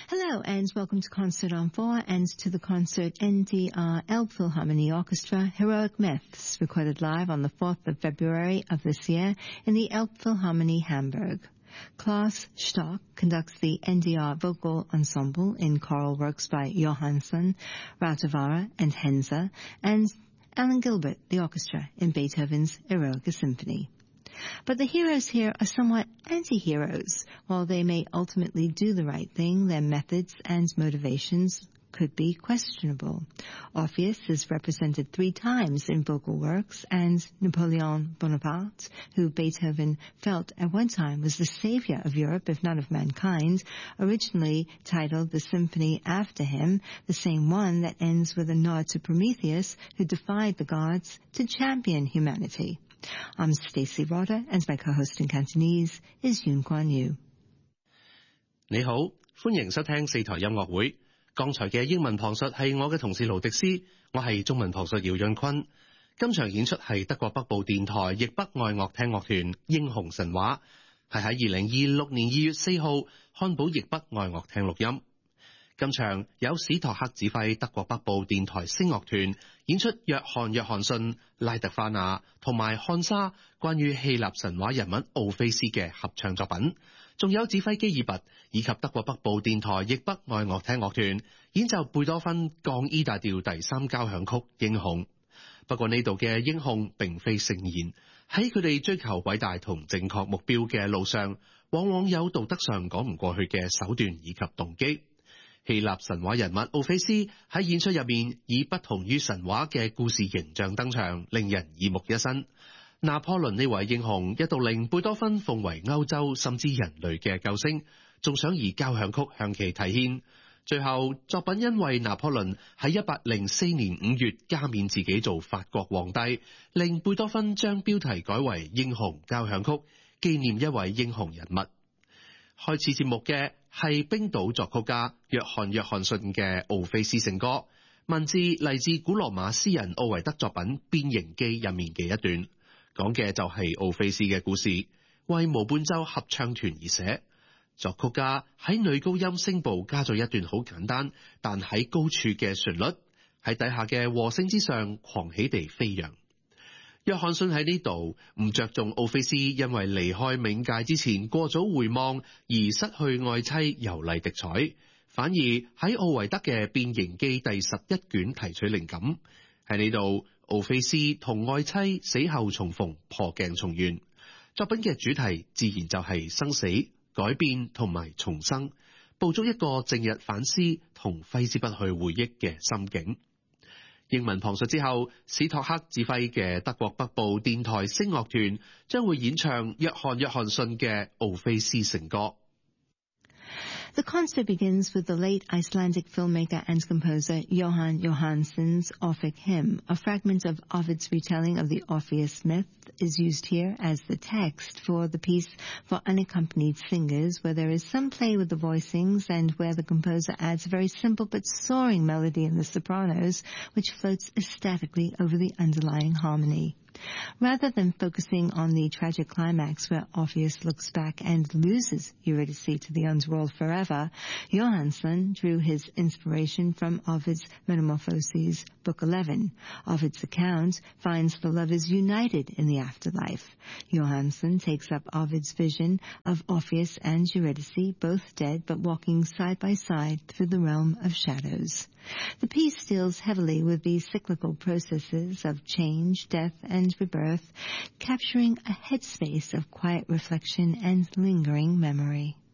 Hello and welcome to Concert on 4 and to the concert NDR Elbphilharmonie Orchestra Heroic Myths, recorded live on the 4th of February of this year in the Elbphilharmonie Hamburg. Klaus Stock conducts the NDR Vocal Ensemble in choral works by Johansson, Rautavaara and Henze, and Alan Gilbert, the orchestra, in Beethoven's Eroica Symphony. But the heroes here are somewhat anti-heroes. While they may ultimately do the right thing, their methods and motivations could be questionable. Orpheus is represented 3 times in vocal works, and Napoleon Bonaparte, who Beethoven felt at one time was the savior of Europe, if not of mankind, originally titled the symphony after him, the same one that ends with a nod to Prometheus, who defied the gods to champion humanity. I'm Stacey Rotter, and my co-host in Cantonese is Yun Kuan Yu. 你好，歡迎收聽4台音樂會。剛才嘅英文旁述係我嘅同事盧迪斯，我係中文旁述姚潤坤。今場演出係德國北部電台譯北愛樂廳樂團英雄神話，係喺2026年2月4號漢堡譯北愛樂廳錄音。今場有史托克指揮德國北部電台聲樂團演出約翰約翰遜、拉特花納同埋漢莎關於希臘神話人物奧菲斯嘅合唱作品，仲有指揮基爾拔以及德國北部電台譯北愛樂廳樂團演奏貝多芬降 E 大調第3交響曲英雄。不過呢度嘅英雄並非聖賢，喺佢哋追求偉大同正確目標嘅路上，往往有道德上講唔過去嘅手段以及動機。希臘神話人物奧菲斯喺演出入面以不同於神話嘅故事形象登場，令人耳目一新。拿破崙呢位英雄一度令貝多芬奉為歐洲甚至人類嘅救星，仲想以交響曲向其提獻。最後作品因為拿破崙喺1804年5月加冕自己做法國皇帝，令貝多芬將標題改為英雄交響曲，紀念一位英雄人物。開始節目嘅係冰島作曲家約翰約翰遜嘅奧菲斯聖歌，文字嚟自古羅馬詩人奧維德作品《變形記》入面嘅一段，講嘅就係奧菲斯嘅故事，為無伴奏合唱團而寫。作曲家喺女高音聲部加咗一段好簡單但喺高處嘅旋律，喺底下嘅和聲之上狂喜地飛揚。約翰遜喺呢度唔着重奧菲斯因為離開冥界之前過早回望而失去愛妻尤麗迪彩，反而喺奧維德嘅變形記第11卷提取靈感。喺呢度奧菲斯同愛妻死後重逢，破鏡重圓。作品嘅主題自然就係生死、改變同埋重生，捕捉一個正日反思同揮之不去回憶嘅心境。英文旁述之後，史托克指揮嘅德國北部電台聲樂團將會演唱約翰約翰遜嘅奧菲斯聖歌。 The concert begins with the late Icelandic filmmaker and composer Jóhann Jóhannsson's Orphic Hymn. A fragment of Ovid's retelling of the Orpheus myth is used here as the text for the piece for unaccompanied singers, where there is some play with the voicings and where the composer adds a very simple but soaring melody in the sopranos, which floats ecstatically over the underlying harmony. Rather than focusing on the tragic climax where Orpheus looks back and loses Eurydice to the underworld forever, Johansson drew his inspiration from Ovid's Metamorphoses, Book 11. Ovid's account finds the lovers united in the afterlife. Johansson takes up Ovid's vision of Orpheus and Eurydice, both dead but walking side by side through the realm of shadows. The piece deals heavily with the cyclical processes of change, death, and rebirth, capturing a headspace of quiet reflection and lingering memory.